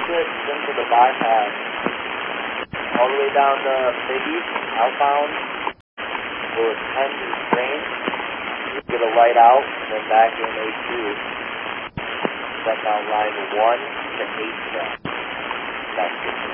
exit into the bypass. All the way down to Big East, outbound. We'll attend the train. Get a light out, and then back in A2. Set down line 1 to 8. That's